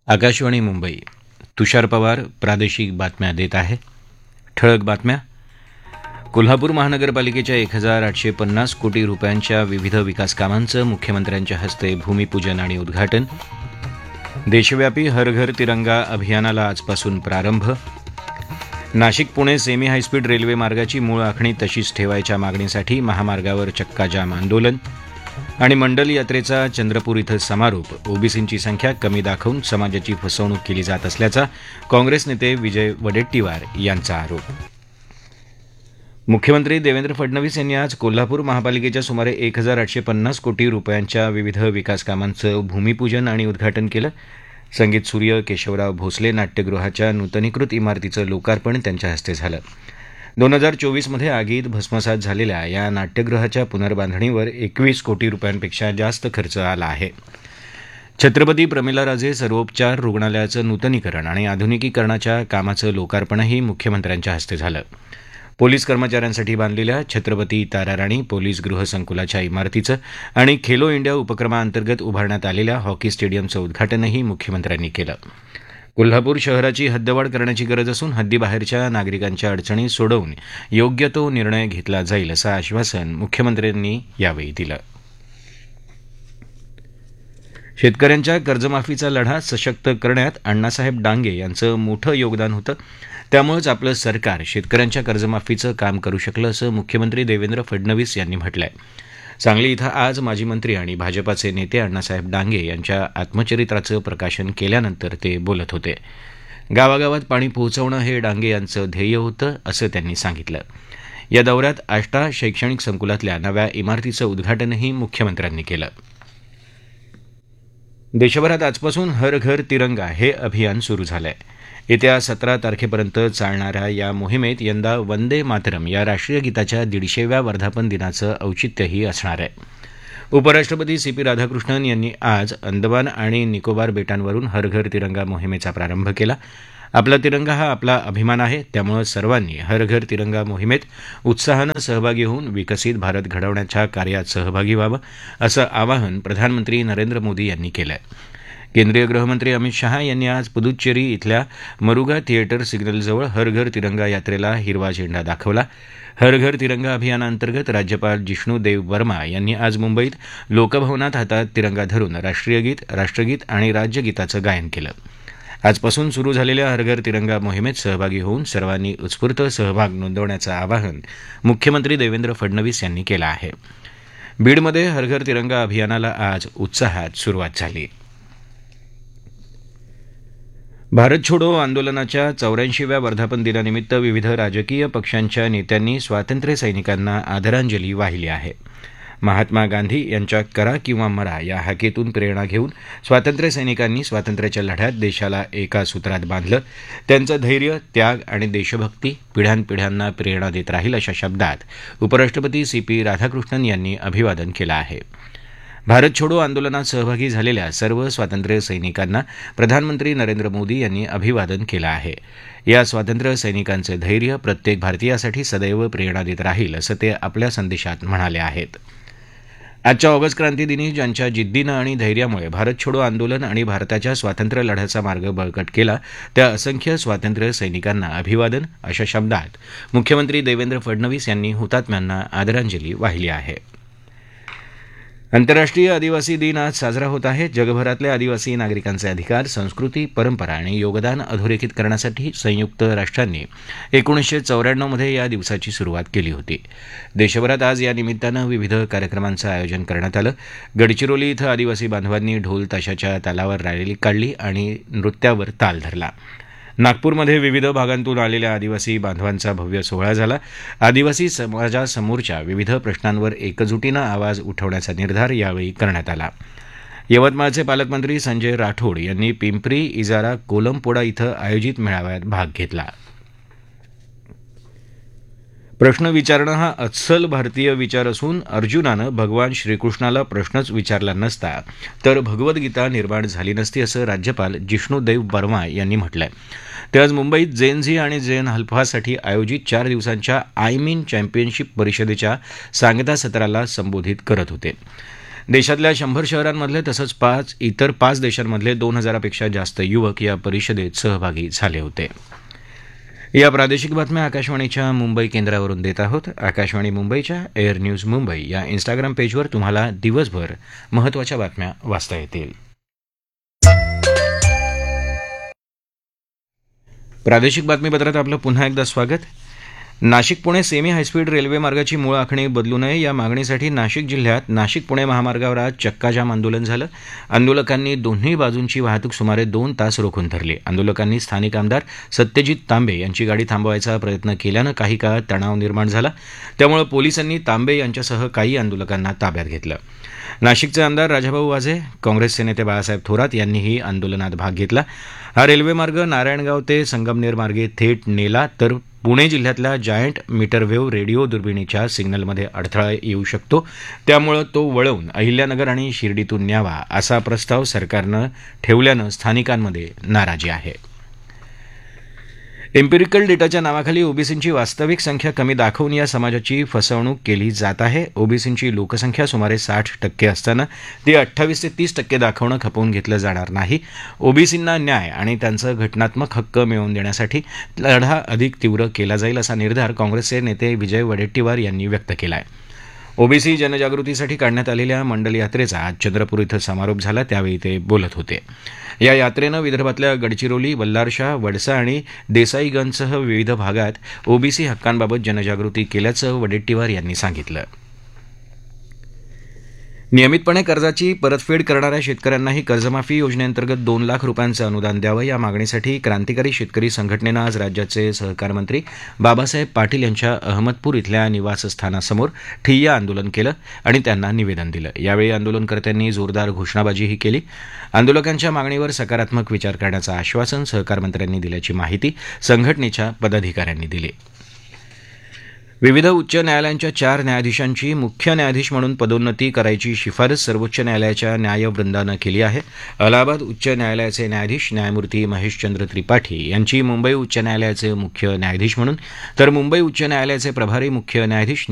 आकाशवाणी मुंबई. तुषार पवार प्रादेशिक बातम्या देत आहे. ठळक बातम्या. कोल्हापूर महानगरपालिकेच्या 1850 कोटी रुपयांच्या विविध विकास कामांचं मुख्यमंत्र्यांच्या हस्ते भूमिपूजन आणि उद्घाटन. देशव्यापी हर घर तिरंगा अभियानाला आजपासून प्रारंभ. Nashik Pune semi high speed railway मार्गाची मूळ आखणी तशीच ठेवायच्या मागणीसाठी महामार्गावर चक्काजाम आंदोलन. आणि मंडल यात्रेचा चंद्रपूर इथं समारोप. ओबीसींची संख्या कमी दाखवून समाजाची फसवणूक केली जात असल्याचा काँग्रेस नेते विजय वडेट्टीवार यांचा आरोप. मुख्यमंत्री देवेंद्र फडणवीस यांनी आज कोल्हापूर महापालिकेच्या सुमारे 1850 कोटी रुपयांच्या विविध विकास कामांचं भूमिपूजन आणि उद्घाटन केलं. संगीत सूर्य केशवराव भोसले नाट्यगृहाच्या नूतनीकृत इमारतीचं लोकार्पण त्यांच्या हस्ते झालं. 2024मध्ये आगीत भस्मसात झालेल्या या नाट्यगृहाच्या पुनर्बांधणीवर 21 कोटी रुपयांपेक्षा जास्त खर्च आला आहे. छत्रपती प्रमिलाराजे सर्वोपचार रुग्णालयाचं नूतनीकरण आणि आधुनिकीकरणाच्या कामाचं लोकार्पणही मुख्यमंत्र्यांच्या हस्ते झालं. पोलीस कर्मचाऱ्यांसाठी बांधलेल्या छत्रपती ताराराणी पोलीस गृहसंकुलाच्या इमारतीचं आणि खेलो इंडिया उपक्रमाअंतर्गत उभारण्यात आलेल्या हॉकी स्टेडियमचं उद्घाटनही मुख्यमंत्र्यांनी केलं. कोल्हापूर शहराची हद्दवाढ करण्याची गरज असून हद्दीबाहेरच्या नागरिकांच्या अडचणी सोडवून योग्य तो निर्णय घेतला जाईल असं आश्वासन मुख्यमंत्र्यांनी यावेळी दिलं. शेतकऱ्यांच्या कर्जमाफीचा लढा सशक्त करण्यात अण्णासाहेब डांगे यांचं मोठं योगदान होतं. त्यामुळेच आपलं सरकार शेतकऱ्यांच्या कर्जमाफीचं काम करू शकलं असं मुख्यमंत्री देवेंद्र फडणवीस यांनी म्हटलंय. सांगली इथं आज माजी मंत्री आणि भाजपाचे नेते अण्णासाहेब डांगे यांच्या आत्मचरित्राचं प्रकाशन केल्यानंतर ते बोलत होते. गावागावात पाणी पोहोचवणं हे डांगे यांचं ध्येय होतं असं त्यांनी सांगितलं. या दौऱ्यात आष्टा शैक्षणिक संकुलातल्या नव्या इमारतीचं उद्घाटनही मुख्यमंत्र्यांनी केलं. देशभरात आजपासून हर घर तिरंगा हे अभियान सुरू झालंय. येत्या 17 तारखेपर्यंत चालणाऱ्या या मोहिमेत यंदा वंदे मातरम या राष्ट्रीय गीताच्या 150व्या वर्धापन दिनाचं औचित्यही असणार आहे. उपराष्ट्रपती CP राधाकृष्णन यांनी आज अंदमान आणि निकोबार बेटांवरून हर घर तिरंगा मोहिमेचा प्रारंभ केला. आपला तिरंगा हा आपला अभिमान आहे, त्यामुळे सर्वांनी हर घर तिरंगा मोहिमेत उत्साहानं सहभागी होऊन विकसित भारत घडवण्याच्या कार्यात सहभागी व्हावं असं आवाहन प्रधानमंत्री नरेंद्र मोदी यांनी केलं आहे. केंद्रीय गृहमंत्री अमित शहा यांनी आज पुदुच्चेरी इथल्या मरुगा थिएटर सिग्नलजवळ हर घर तिरंगा यात्रेला हिरवा झेंडा दाखवला. हर घर तिरंगा अभियानाअंतर्गत राज्यपाल जिष्णू देव वर्मा यांनी आज मुंबईत लोकभवनात हातात तिरंगा धरून राष्ट्रीय गीत, राष्ट्रगीत आणि राज्यगीताचं गायन केलं. आजपासून सुरू झालेल्या हर घर तिरंगा मोहिमेत सहभागी होऊन सर्वांनी उत्स्फूर्त सहभाग नोंदवण्याचं आवाहन मुख्यमंत्री देवेंद्र फडणवीस यांनी केलं आहे. बीडमध्ये हर घर तिरंगा अभियानाला आज उत्साहात सुरुवात झाली. भारत छोडो आंदोलनाच्या 84व्या वर्धापन दिनानिमित्त विविध राजकीय पक्षांच्या नेत्यांनी स्वातंत्र्य सैनिकांना आदरांजली वाहिली आहे. महात्मा गांधी यांच्या करा किंवा मरा या हाकेतून प्रेरणा घेऊन स्वातंत्र्य सैनिकांनी स्वातंत्र्याच्या लढ्यात देशाला एका सूत्रात बांधलं. त्यांचं धैर्य, त्याग आणि देशभक्ती पिढ्यानपिढ्यांना प्रेरणा देत राहील अशा शब्दात उपराष्ट्रपती CP राधाकृष्णन यांनी अभिवादन केलं आहे. भारत छोडो आंदोलनात सहभागी झालेल्या सर्व स्वातंत्र्य सैनिकांना प्रधानमंत्री नरेंद्र मोदी यांनी अभिवादन केलं आहे. या स्वातंत्र्य सैनिकांचं धैर्य प्रत्येक भारतीयासाठी सदैव प्रेरणा देत राहील असं ते आपल्या संदेशात म्हणाले आहेत. आजच्या ऑगस्ट क्रांती दिनी ज्यांच्या जिद्दीनं आणि धैर्यामुळे भारत छोडो आंदोलन आणि भारताच्या स्वातंत्र्य लढ्याचा मार्ग बळकट केला त्या असंख्य स्वातंत्र्य सैनिकांना अभिवादन अशा शब्दात मुख्यमंत्री देवेंद्र फडणवीस यांनी हुतात्म्यांना आदरांजली वाहिली आहे. आंतरराष्ट्रीय आदिवासी दिन आज साजरा होत आहे. जगभरातल्या आदिवासी नागरिकांचे अधिकार, संस्कृती, परंपरा आणि योगदान अधोरेखित करण्यासाठी संयुक्त राष्ट्रांनी 1994मध्ये या दिवसाची सुरुवात केली होती. देशभरात आज या निमित्तानं विविध कार्यक्रमांचं आयोजन करण्यात आलं. गडचिरोली इथं आदिवासी बांधवांनी ढोल ताशाच्या तालावर रॅली काढली आणि नृत्यावर ताल धरला. नागपूरमध्ये विविध भागांतून आलेल्या आदिवासी बांधवांचा भव्य सोहळा झाला. आदिवासी समाजासमोरच्या विविध प्रश्नांवर एकजुटीनं आवाज उठवण्याचा निर्धार यावेळी करण्यात आला. यवतमाळचे पालकमंत्री संजय राठोड यांनी पिंपरी इजारा कोलमपोडा इथं आयोजित मेळाव्यात भाग घेतला. प्रश्न विचारणं हा अस्सल भारतीय विचार असून अर्जुनानं भगवान श्रीकृष्णाला प्रश्नच विचारला नसता तर भगवद्गीता निर्माण झाली नसती असं राज्यपाल जिष्णू देव वर्मा यांनी म्हटलंय. ते आज मुंबईत जेन झी आणि जेन अल्फासाठी आयोजित 4 दिवसांच्या आय मीन चॅम्पियनशिप परिषदेच्या सांगता सत्राला संबोधित करत होते. देशातल्या 100 शहरांमधले तसंच इतर 5 देशांमधले 2000पेक्षा जास्त युवक या परिषदेत सहभागी झाले होते. या प्रादेशिक बातम्या आकाशवाणीच्या मुंबई केंद्रावरून देत आहोत. आकाशवाणी मुंबईच्या एअर न्यूज मुंबई या इन्स्टाग्राम पेजवर तुम्हाला दिवसभर महत्त्वाच्या बातम्या वाचता येतील. प्रादेशिक बातमीपत्रात आपलं पुन्हा एकदा स्वागत. Nashik Pune semi high speed railway मार्गाची मूळ आखणी बदलू नये या मागणीसाठी नाशिक जिल्ह्यात नाशिक पुणे महामार्गावर आज चक्काजाम आंदोलन झालं. आंदोलकांनी दोन्ही बाजूंची वाहतूक सुमारे 2 तास रोखून धरली. आंदोलकांनी स्थानिक आमदार सत्यजित तांबे यांची गाडी थांबवायचा प्रयत्न केल्यानं काही काळ तणाव निर्माण झाला. त्यामुळे पोलिसांनी तांबे यांच्यासह काही आंदोलकांना ताब्यात घेतलं. नाशिकचे आमदार राजाभाऊ वाजे, काँग्रेसचे नेते बाळासाहेब थोरात यांनीही आंदोलनात भाग घेतला. हा रेल्वेमार्ग नारायणगाव ते संगमनेर मार्गे थेट नेला तर पुणे जिल्ह्यातल्या जायंट मीटरवेव्ह रेडिओ दुर्बिणीच्या सिग्नलमध्ये अडथळा येऊ शकतो. त्यामुळे तो वळवून अहिल्यानगर आणि शिर्डीतून न्यावा असा प्रस्ताव सरकारनं ठेवल्यानं स्थानिकांमध्ये नाराजी आहे. एम्पिरिकल डेटाच्या नावाखाली ओबीसींची वास्तविक संख्या कमी दाखवून या समाजाची फसवणूक केली जात आहे. ओबीसींची लोकसंख्या सुमारे 60% असताना ती 28 ते 30% दाखवणं खपवून घेतलं जाणार नाही. ओबीसींना न्याय आणि त्यांचं घटनात्मक हक्क मिळवून देण्यासाठी लढा अधिक तीव्र केला जाईल असा निर्धार काँग्रेसचे नेते विजय वडेट्टीवार यांनी व्यक्त केला आहे. ओबीसी जनजागृतीसाठी काढण्यात आलेल्या मंडल यात्रेचा आज चंद्रपूर इथं समारोप झाला. त्यावेळी ते बोलत होते. या यात्रेनं विदर्भातल्या गडचिरोली, बल्लारशाह, वडसा आणि देसाईगंजसह विविध भागात ओबीसी हक्कांबाबत जनजागृती केल्याचं वडेट्टीवार यांनी सांगितलं. नियमितपणे कर्जाची परतफेड करणाऱ्या शेतकऱ्यांनाही कर्जमाफी योजनेअंतर्गत 2 लाख रुपयांचं अनुदान द्यावं या मागणीसाठी क्रांतिकारी शेतकरी संघटनेनं आज राज्याचे सहकार मंत्री बाबासाहेब पाटील यांच्या अहमदपूर इथल्या निवासस्थानासमोर ठिय्या आंदोलन केलं आणि त्यांना निवेदन दिलं. यावेळी आंदोलनकर्त्यांनी जोरदार घोषणाबाजीही केली. आंदोलकांच्या मागणीवर सकारात्मक विचार करण्याचं आश्वासन सहकार मंत्र्यांनी दिल्याची माहिती संघटनेच्या पदाधिकाऱ्यांनी दिली. विविध उच्च न्यायालयांच्या 4 न्यायाधीशांची मुख्य न्यायाधीश म्हणून पदोन्नती करायची शिफारस सर्वोच्च न्यायालयाच्या न्यायवृंदानं केली आहे. अलाहाबाद उच्च न्यायालयाचे न्यायाधीश न्यायमूर्ती महेशचंद्र त्रिपाठी यांची मुंबई उच्च न्यायालयाचे मुख्य न्यायाधीश म्हणून तर मुंबई उच्च न्यायालयाचे प्रभारी मुख्य न्यायाधीश